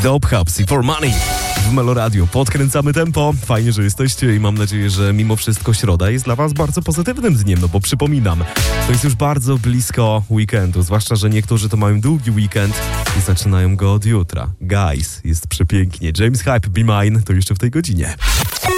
Dope Hubs i For Money w Meloradio. Podkręcamy tempo. Fajnie, że jesteście i mam nadzieję, że mimo wszystko środa jest dla was bardzo pozytywnym dniem, no bo przypominam, to jest już bardzo blisko weekendu, zwłaszcza, że niektórzy to mają długi weekend i zaczynają go od jutra. Guys, jest przepięknie. James Hype, Be Mine, to jeszcze w tej godzinie.